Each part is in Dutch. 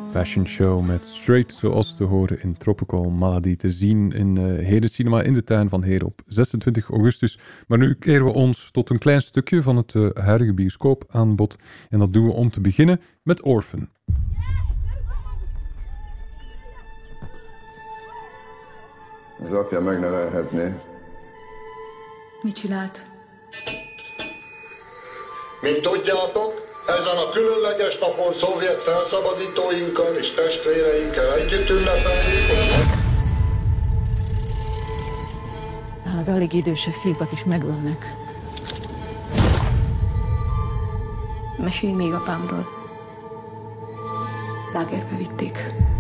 Fashion Show met Straight, zoals te horen in Tropical Malady, te zien in Heden Cinema in de tuin van Heer op 26 augustus. Maar nu keren we ons tot een klein stukje van het huidige bioscoopaanbod. En dat doen we om te beginnen met Orphan. Az apja megnevelhetné. Mit csinált? Mint tudjátok, ezen a különleges napon szovjet felszabadítóinkkal és testvéreinkkel együtt ünnepeljük. Nálad alig idősebb fiúk is megölnek. Mesélj még apámról. Lágerbe vitték.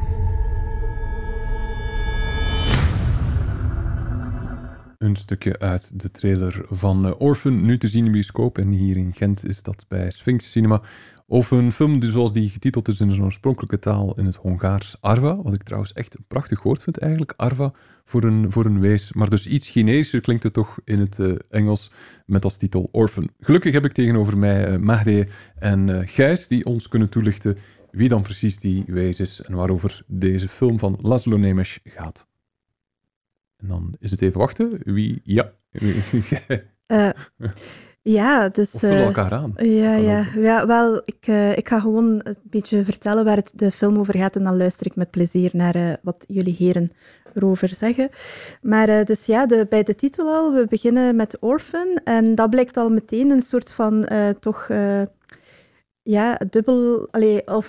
Een stukje uit de trailer van Orphan, nu te zien in bioscoop. En hier in Gent is dat bij Sphinx Cinema. Of een film zoals die getiteld is in zijn oorspronkelijke taal in het Hongaars, Arva. Wat ik trouwens echt een prachtig woord vind eigenlijk, Arva, voor een wees. Maar dus iets generischer klinkt het toch in het Engels met als titel Orphan. Gelukkig heb ik tegenover mij Magde en Gijs die ons kunnen toelichten wie dan precies die wees is en waarover deze film van Laszlo Nemes gaat. En dan is het even wachten. Wie? Ja. Ja, dus... Of vullen elkaar aan. Ja, wel, ik ga gewoon een beetje vertellen waar de film over gaat en dan luister ik met plezier naar wat jullie heren erover zeggen. Maar dus ja, bij de titel al, we beginnen met Orphan en dat blijkt al meteen een soort van dubbel... of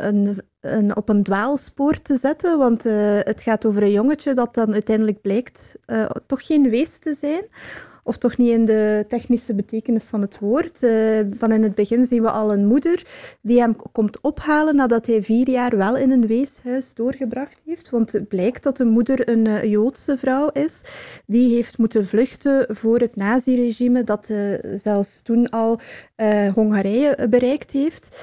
een op een dwaalspoor te zetten, want het gaat over een jongetje dat dan uiteindelijk blijkt toch geen wees te zijn, of toch niet in de technische betekenis van het woord. Van in het begin zien we al een moeder die hem komt ophalen nadat hij 4 jaar wel in een weeshuis doorgebracht heeft, want het blijkt dat de moeder een Joodse vrouw is, die heeft moeten vluchten voor het naziregime dat zelfs toen al Hongarije bereikt heeft.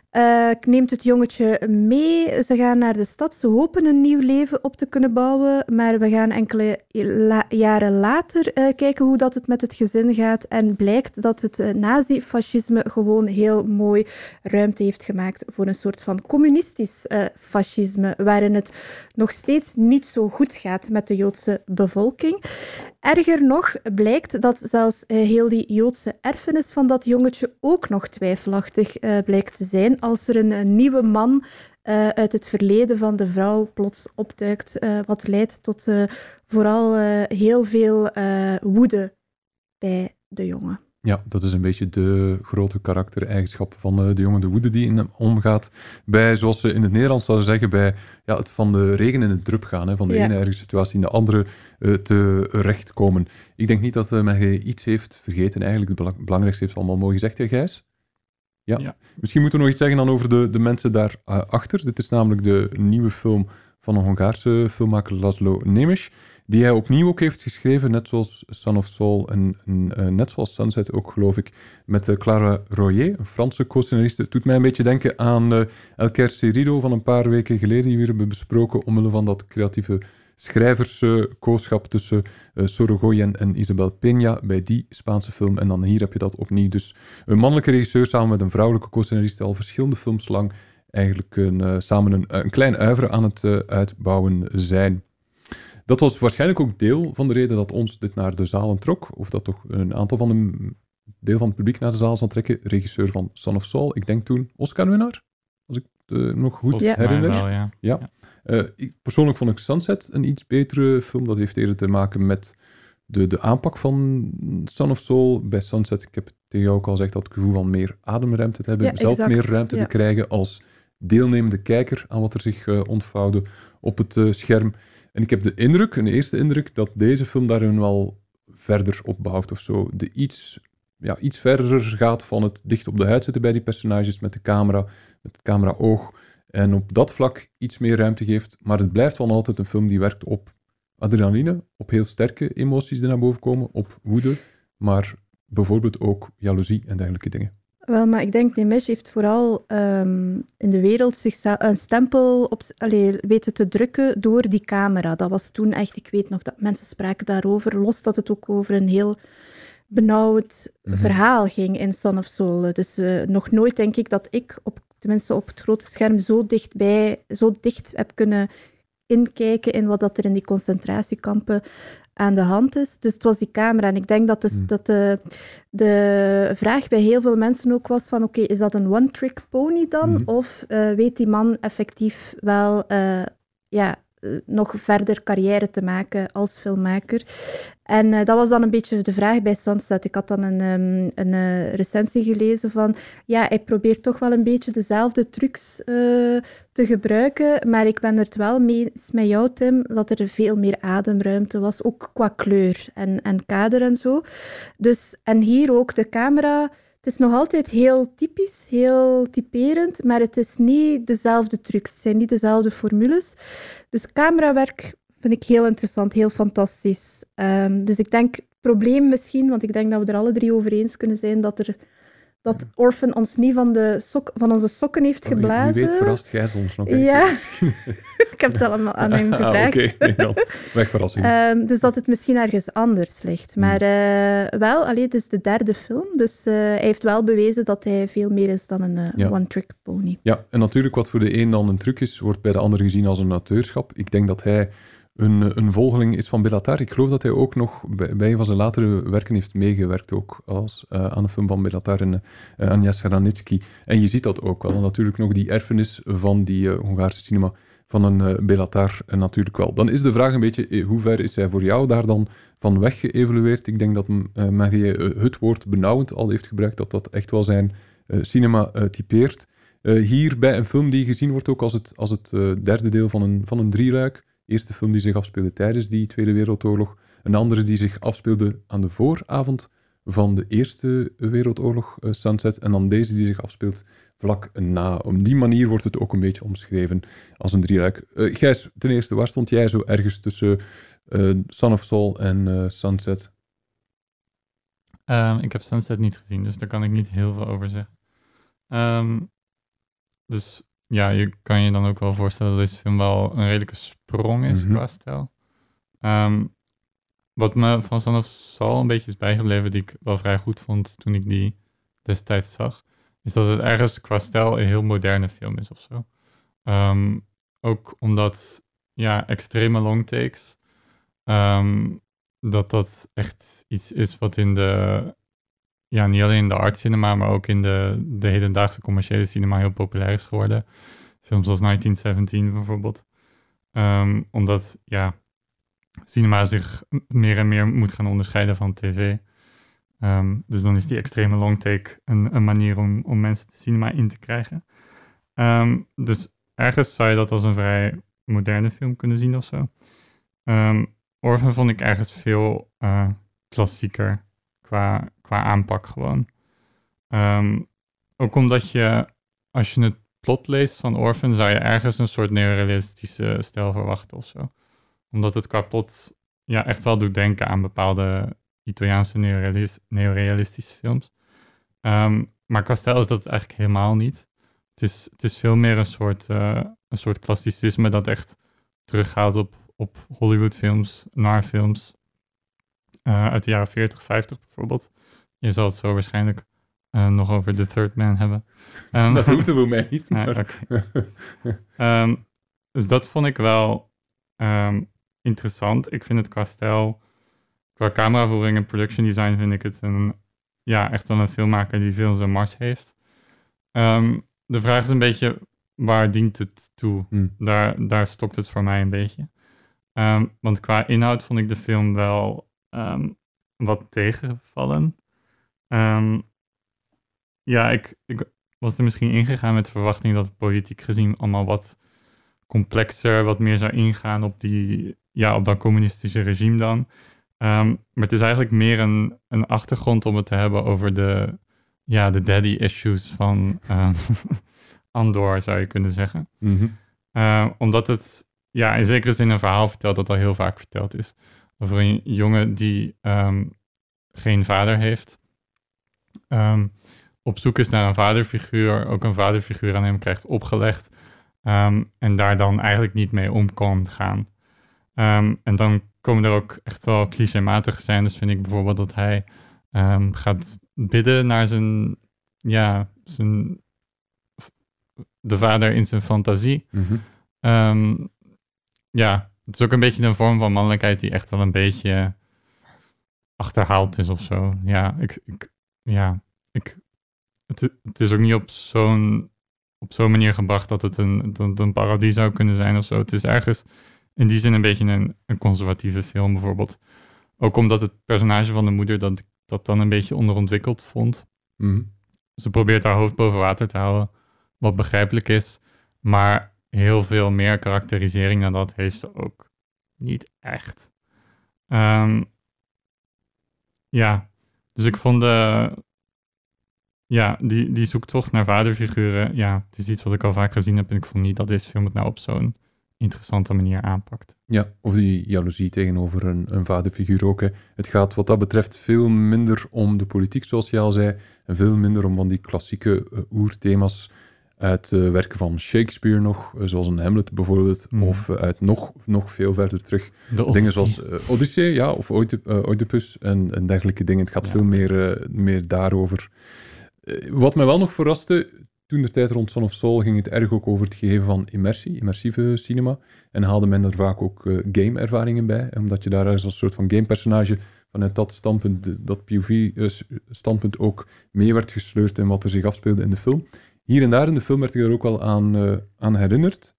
Neemt het jongetje mee. Ze gaan naar de stad. Ze hopen een nieuw leven op te kunnen bouwen. Maar we gaan enkele jaren later kijken hoe dat het met het gezin gaat. En blijkt dat het nazi-fascisme gewoon heel mooi ruimte heeft gemaakt voor een soort van communistisch fascisme, waarin het nog steeds niet zo goed gaat met de Joodse bevolking. Erger nog, blijkt dat zelfs heel die Joodse erfenis van dat jongetje ook nog twijfelachtig blijkt te zijn als er een nieuwe man uit het verleden van de vrouw plots opduikt, wat leidt tot vooral heel veel woede bij de jongen. Ja, dat is een beetje de grote karaktereigenschap van de jongen, de woede die in hem omgaat. Bij, zoals ze in het Nederlands zouden zeggen, bij het van de regen in de drup gaan. Hè, van de ene erge situatie in de andere terechtkomen. Ik denk niet dat Magde iets heeft vergeten. Eigenlijk het belangrijkste heeft allemaal mooi gezegd, hè, Gijs? Ja. Misschien moeten we nog iets zeggen dan over de mensen daarachter. Dit is namelijk de nieuwe film van een Hongaarse filmmaker, Laszlo Nemes, die hij opnieuw ook heeft geschreven, net zoals Son of Saul en net zoals Sunset ook, geloof ik, met Clara Royer, een Franse co-scenariste. Het doet mij een beetje denken aan El Quercerido van een paar weken geleden, die we hebben besproken, omwille van dat creatieve schrijverskooschap tussen Sorogoyen en Isabel Peña bij die Spaanse film. En dan hier heb je dat opnieuw. Dus een mannelijke regisseur samen met een vrouwelijke co-scenariste, al verschillende films lang eigenlijk samen een klein uivre aan het uitbouwen zijn. Dat was waarschijnlijk ook deel van de reden dat ons dit naar de zalen trok, of dat toch een aantal van deel van het publiek naar de zaal zal trekken. Regisseur van Son of Saul, ik denk toen Oscar-winnaar, als ik het nog goed herinner. Wel, ja. Persoonlijk vond ik Sunset een iets betere film. Dat heeft eerder te maken met de aanpak van Son of Saul. Bij Sunset, ik heb het tegen jou ook al gezegd, dat het gevoel van meer ademruimte te hebben, zelf meer ruimte te krijgen als deelnemende kijker aan wat er zich ontvouwde op het scherm. En ik heb een eerste indruk, dat deze film daarin wel verder opbouwt of zo. Iets verder gaat van het dicht op de huid zitten bij die personages met het camera-oog. En op dat vlak iets meer ruimte geeft. Maar het blijft wel altijd een film die werkt op adrenaline, op heel sterke emoties die naar boven komen, op woede, maar bijvoorbeeld ook jaloezie en dergelijke dingen. Wel, maar ik denk Nemes heeft vooral in de wereld zichzelf een stempel weten te drukken door die camera. Dat was toen echt, ik weet nog dat mensen spraken daarover, los dat het ook over een heel benauwd verhaal ging in Son of Saul. Dus nog nooit denk ik dat ik op tenminste op het grote scherm, zo dicht heb kunnen inkijken in wat dat er in die concentratiekampen aan de hand is. Dus het was die camera. En ik denk dat de vraag bij heel veel mensen ook was van oké, is dat een one-trick pony dan? Of weet die man effectief wel nog verder carrière te maken als filmmaker? En dat was dan een beetje de vraag bij Sunset. Ik had dan een recensie gelezen van hij probeert toch wel een beetje dezelfde trucs te gebruiken, maar ik ben het wel mee eens met jou, Tim, dat er veel meer ademruimte was, ook qua kleur en kader en zo. Dus, en hier ook de camera. Het is nog altijd heel typisch, heel typerend, maar het is niet dezelfde trucs. Het zijn niet dezelfde formules. Dus camerawerk vind ik heel interessant, heel fantastisch. Dus ik denk, het probleem misschien, want ik denk dat we er alle drie over eens kunnen zijn, dat Orphan ons niet van onze sokken heeft geblazen. Wie weet verrast jij ons nog. Ja, ik heb het allemaal aan hem gevraagd. Oké, wegverrassing. Dus dat het misschien ergens anders ligt. Maar het is de derde film, dus hij heeft wel bewezen dat hij veel meer is dan een one-trick pony. Ja, en natuurlijk wat voor de een dan een truc is, wordt bij de ander gezien als een auteurschap. Ik denk dat hij een volgeling is van Bellatar. Ik geloof dat hij ook nog bij een van zijn latere werken heeft meegewerkt, ook aan een film van Bellatar en Agnieszka Ranitsky. En je ziet dat ook wel. En natuurlijk nog die erfenis van die Hongaarse cinema van een Bellatar natuurlijk wel. Dan is de vraag een beetje, hoe ver is hij voor jou daar dan van weg geëvolueerd? Ik denk dat Marie het woord benauwend al heeft gebruikt, dat echt wel zijn cinema typeert. Hier bij een film die gezien wordt ook als het derde deel van een drieluik. Eerste film die zich afspeelde tijdens die Tweede Wereldoorlog. Een andere die zich afspeelde aan de vooravond van de Eerste Wereldoorlog, Sunset. En dan deze die zich afspeelt vlak na. Op die manier wordt het ook een beetje omschreven als een drieluik. Gijs, ten eerste, waar stond jij zo ergens tussen Son of Saul en Sunset? Ik heb Sunset niet gezien, dus daar kan ik niet heel veel over zeggen. Dus ja, je kan je dan ook wel voorstellen dat deze film wel een redelijke sprong is qua stijl. Wat me van Son of Saul een beetje is bijgebleven, die ik wel vrij goed vond toen ik die destijds zag, is dat het ergens qua stijl een heel moderne film is of zo. Ook omdat, extreme long takes, dat echt iets is wat in de, niet alleen in de art cinema, maar ook in de hedendaagse commerciële cinema heel populair is geworden. Films als 1917 bijvoorbeeld. Omdat, cinema zich meer en meer moet gaan onderscheiden van tv. Dus dan is die extreme long take een manier om mensen de cinema in te krijgen. Dus ergens zou je dat als een vrij moderne film kunnen zien of zo. Orphan vond ik ergens veel klassieker qua aanpak gewoon. Ook omdat als je het plot leest van Orphan, zou je ergens een soort neorealistische stijl verwachten of zo. Omdat het qua plot echt wel doet denken aan bepaalde Italiaanse neorealistische films. Maar qua stijl is dat eigenlijk helemaal niet. Het is veel meer een soort klassicisme dat echt teruggaat op Hollywoodfilms, noirfilms uit de jaren 40, 50 bijvoorbeeld. Je zal het zo waarschijnlijk nog over The Third Man hebben. Dat hoefde voor mij niet. Maar... dus dat vond ik wel interessant. Ik vind het qua stijl, qua cameravoering en production design vind ik het echt wel een filmmaker die veel zijn mars heeft. De vraag is een beetje, waar dient het toe? Daar stokt het voor mij een beetje. Want qua inhoud vond ik de film wel wat tegenvallen. Ik was er misschien ingegaan met de verwachting dat het politiek gezien allemaal wat complexer, wat meer zou ingaan op op dat communistische regime dan. Maar het is eigenlijk meer een achtergrond om het te hebben over de daddy issues van Andor, zou je kunnen zeggen. Omdat het in zekere zin een verhaal vertelt dat al heel vaak verteld is. Over een jongen die geen vader heeft. Op zoek is naar een vaderfiguur. Ook een vaderfiguur aan hem krijgt opgelegd. En daar dan eigenlijk niet mee om kan gaan. En dan komen er ook echt wel clichématige scènes, vind ik bijvoorbeeld, dat hij gaat bidden naar zijn de vader in zijn fantasie. Het is ook een beetje een vorm van mannelijkheid die echt wel een beetje achterhaald is of zo. Het is ook niet op zo'n manier gebracht dat het een parodie zou kunnen zijn of zo. Het is ergens in die zin een beetje een conservatieve film bijvoorbeeld. Ook omdat het personage van de moeder dat dan een beetje onderontwikkeld vond. Ze probeert haar hoofd boven water te houden, wat begrijpelijk is. Maar heel veel meer karakterisering dan dat heeft ze ook niet echt. Dus ik vond die zoektocht naar vaderfiguren, het is iets wat ik al vaak gezien heb en ik vond niet dat deze film het nou op zo'n interessante manier aanpakt. Ja, of die jaloezie tegenover een vaderfiguur ook. Hè. Het gaat wat dat betreft veel minder om de politiek, zoals je al zei, en veel minder om van die klassieke oerthema's uit werken van Shakespeare nog, zoals een Hamlet bijvoorbeeld, of uit nog veel verder terug. Dingen zoals Odyssee, of Oedipus en dergelijke dingen. Het gaat veel meer daarover. Wat mij wel nog verraste, toen de tijd rond Son of Soul ging het erg ook over het geven van immersieve cinema. En haalde men daar vaak ook game-ervaringen bij, omdat je daar als een soort van gamepersonage vanuit dat standpunt, dat POV-standpunt ook mee werd gesleurd in wat er zich afspeelde in de film. Hier en daar in de film werd ik er ook wel aan herinnerd,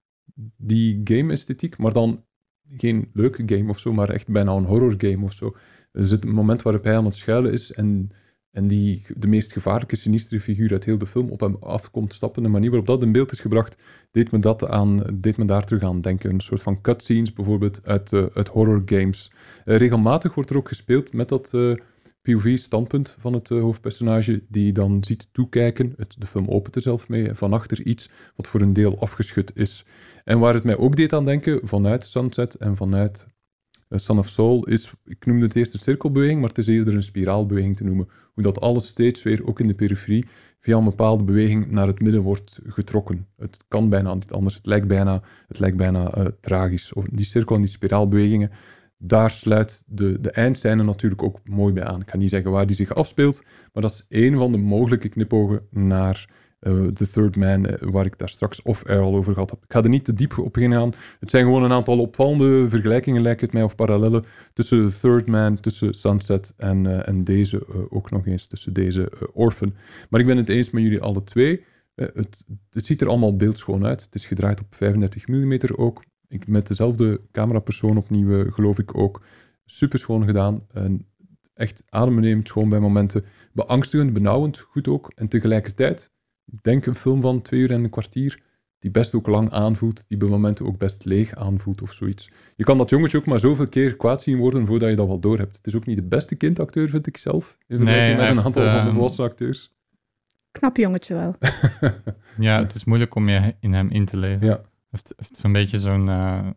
die game-esthetiek, maar dan geen leuke game of zo, maar echt bijna een horror-game of zo. Er zit een moment waarop hij aan het schuilen is en de meest gevaarlijke, sinistere figuur uit heel de film op hem afkomt stappen. De manier waarop dat in beeld is gebracht, deed me daar terug aan denken. Een soort van cutscenes bijvoorbeeld uit horror games. Regelmatig wordt er ook gespeeld met dat POV-standpunt van het hoofdpersonage, die dan ziet toekijken. De film opent er zelf mee, van achter iets wat voor een deel afgeschud is. En waar het mij ook deed aan denken, vanuit Sunset en vanuit Son of Soul, is, ik noemde het eerst een cirkelbeweging, maar het is eerder een spiraalbeweging te noemen. Hoe dat alles steeds weer, ook in de periferie, via een bepaalde beweging naar het midden wordt getrokken. Het kan bijna niet anders, het lijkt bijna tragisch. Die cirkel- en die spiraalbewegingen, daar sluit de eindscène natuurlijk ook mooi bij aan. Ik ga niet zeggen waar die zich afspeelt, maar dat is één van de mogelijke knipogen naar The Third Man, waar ik daar straks off-air al over gehad heb. Ik ga er niet te diep op gaan. Het zijn gewoon een aantal opvallende vergelijkingen, lijkt het mij, of parallellen tussen The Third Man, tussen Sunset en deze ook nog eens, tussen deze Orphan. Maar ik ben het eens met jullie alle twee. Het ziet er allemaal beeldschoon uit. Het is gedraaid op 35 mm ook. Met dezelfde camerapersoon opnieuw, geloof ik ook. Super schoon gedaan. En echt adembenemend schoon bij momenten. Beangstigend, benauwend, goed ook. En tegelijkertijd, ik denk een film van 2 uur en een kwartier, die best ook lang aanvoelt, die bij momenten ook best leeg aanvoelt of zoiets. Je kan dat jongetje ook maar zoveel keer kwaad zien worden voordat je dat wel doorhebt. Het is ook niet de beste kindacteur, vind ik zelf. In vergelijking met een aantal van de volwassen acteurs. Knap jongetje wel. Ja, het is moeilijk om je in hem in te leven. Ja. Heeft zo'n beetje zo'n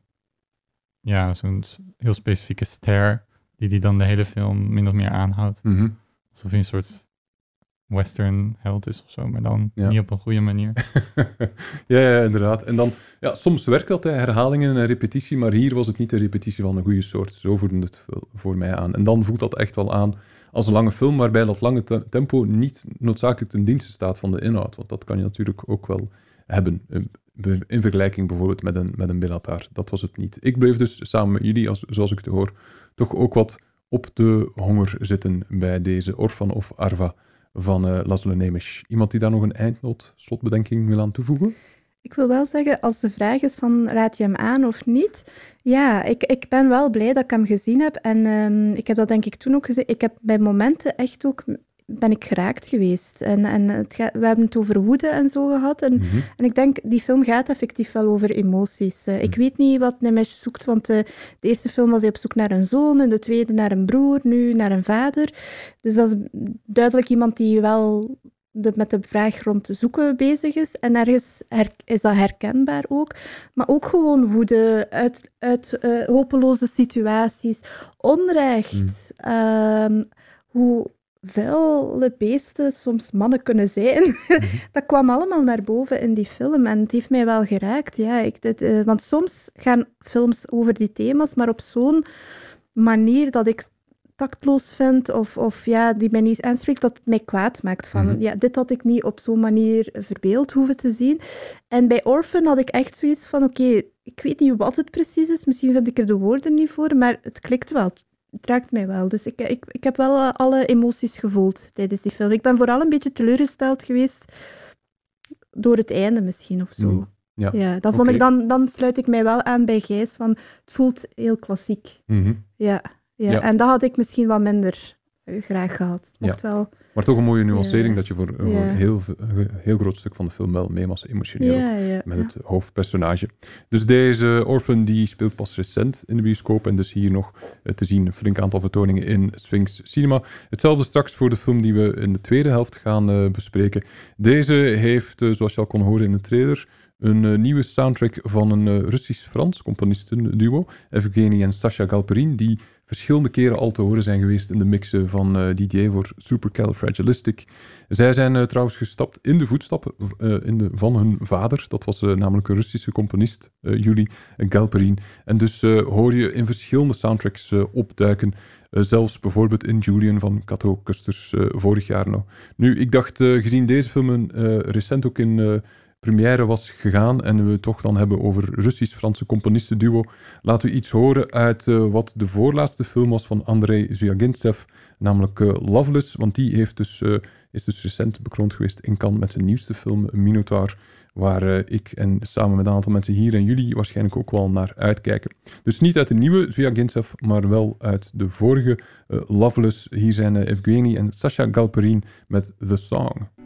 heel specifieke stare die dan de hele film min of meer aanhoudt. Mm-hmm. Alsof hij een soort western held is of zo, maar dan niet op een goede manier. Ja, inderdaad. En dan, soms werkt dat, herhalingen en repetitie, maar hier was het niet de repetitie van een goede soort. Zo voelde het voor mij aan. En dan voelt dat echt wel aan als een lange film, waarbij dat lange tempo niet noodzakelijk ten dienste staat van de inhoud. Want dat kan je natuurlijk ook wel hebben. In vergelijking bijvoorbeeld met een Bellatar. Dat was het niet. Ik bleef dus samen met jullie, zoals ik het hoor, toch ook wat op de honger zitten bij deze Orphan of Arva van Laszlo Nemes. Iemand die daar nog een eindnoot, slotbedenking wil aan toevoegen? Ik wil wel zeggen, als de vraag is van raad je hem aan of niet? Ja, ik ben wel blij dat ik hem gezien heb. En ik heb dat denk ik toen ook gezien. Ik heb bij momenten echt ook ben ik geraakt geweest. En we hebben het over woede en zo gehad. En ik denk, die film gaat effectief wel over emoties. Ik weet niet wat Nemes zoekt, want de eerste film was hij op zoek naar een zoon, en de tweede naar een broer, nu naar een vader. Dus dat is duidelijk iemand die wel met de vraag rond te zoeken bezig is. En ergens is dat herkenbaar ook. Maar ook gewoon woede uit hopeloze situaties. Onrecht. Hoe vuile beesten soms mannen kunnen zijn. Dat kwam allemaal naar boven in die film en het heeft mij wel geraakt. Ja, want soms gaan films over die thema's, maar op zo'n manier dat tactloos vind of die mij niet aanspreekt, dat het mij kwaad maakt van, dit had ik niet op zo'n manier verbeeld hoeven te zien. En bij Orphan had ik echt zoiets van, oké, ik weet niet wat het precies is, misschien vind ik er de woorden niet voor, maar het klikt wel. Het raakt mij wel. Dus ik heb wel alle emoties gevoeld tijdens die film. Ik ben vooral een beetje teleurgesteld geweest door het einde misschien of zo. Ja, dan sluit ik mij wel aan bij Gijs, van het voelt heel klassiek. Ja, en dat had ik misschien wat minder graag gehad. Het mocht wel... Maar toch een mooie nuancering dat je voor een heel groot stuk van de film wel mee was emotioneel met het hoofdpersonage. Dus deze Orphan die speelt pas recent in de bioscoop en dus hier nog te zien een flink aantal vertoningen in Sphinx Cinema. Hetzelfde straks voor de film die we in de tweede helft gaan bespreken. Deze heeft, zoals je al kon horen in de trailer, een nieuwe soundtrack van een Russisch-Frans componistenduo, Evgeny en Sasha Galperin, die verschillende keren al te horen zijn geweest in de mixen van Didier voor Supercalifragilistic. Zij zijn trouwens gestapt in de voetstappen van hun vader. Dat was namelijk een Russische componist, Yuri Galperin. En dus hoor je in verschillende soundtracks opduiken. Zelfs bijvoorbeeld in Julian van Cato Custers vorig jaar nog. Nu, ik dacht, gezien deze film recent ook in... première was gegaan en we het toch dan hebben over Russisch-Franse componistenduo, laten we iets horen uit wat de voorlaatste film was van Andrei Zvyagintsev, namelijk Loveless, want die is dus recent bekroond geweest in Cannes met zijn nieuwste film Minotaur, waar ik en samen met een aantal mensen hier en jullie waarschijnlijk ook wel naar uitkijken. Dus niet uit de nieuwe Zvyagintsev, maar wel uit de vorige Loveless. Hier zijn Evgeny en Sasha Galperin met The Song.